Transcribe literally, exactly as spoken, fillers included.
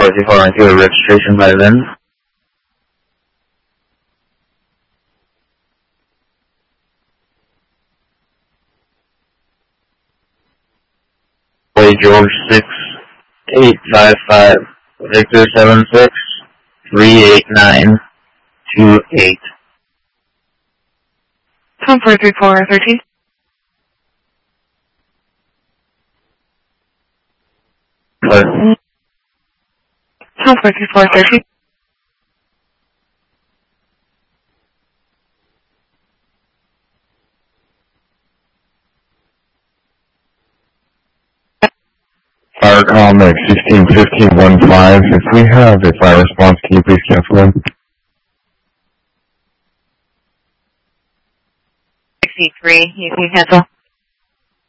course, if I do a registration by then. Boy George six eight five five Victor seven six three eight nine two eight. Tom four three four thirteen. What? Tom four three four thirteen. Fire Comic sixteen fifteen one five. If we have a fire response, can you please cancel them? sixty-three, you can cancel.